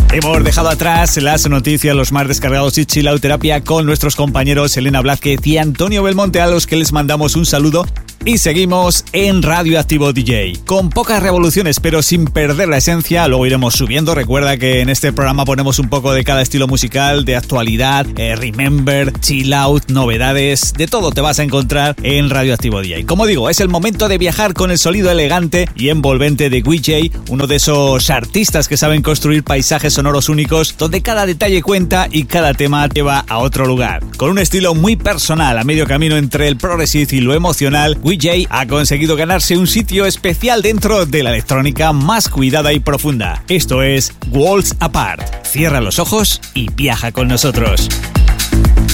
Hemos dejado atrás las noticias, los más descargados y chill out terapia con nuestros compañeros Elena Blázquez y Antonio Belmonte, a los que les mandamos un saludo. Y seguimos en Radioactivo DJ, con pocas revoluciones pero sin perder la esencia. Luego iremos subiendo. Recuerda que en este programa ponemos un poco de cada estilo musical, de actualidad, remember, chill out, novedades, de todo te vas a encontrar en Radioactivo DJ. Como digo, es el momento de viajar con el sonido elegante y envolvente de WJ, uno de esos artistas que saben construir paisajes sonoros únicos, donde cada detalle cuenta y cada tema te va a otro lugar. Con un estilo muy personal, a medio camino entre el progressive y lo emocional, WJ ha conseguido ganarse un sitio especial dentro de la electrónica más cuidada y profunda. Esto es Worlds Apart. Cierra los ojos y viaja con nosotros.